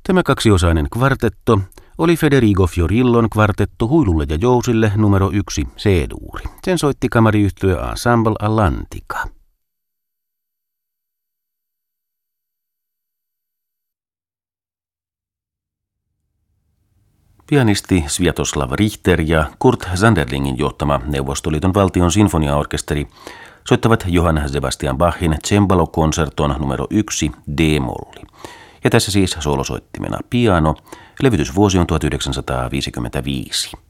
Tämä kaksiosainen kvartetto oli Federico Fiorillon kvartetto huilulle ja jousille numero 1 C-duuri. Sen soitti kamariyhtye Ensemble Atlantica. Pianisti Sviatoslav Richter ja Kurt Sanderlingin johtama Neuvostoliiton valtion sinfoniaorkesteri soittavat Johann Sebastian Bachin cembalokonserton numero 1 D-molli. Ja tässä siis soolosoittimena piano. Levytysvuosi on 1955.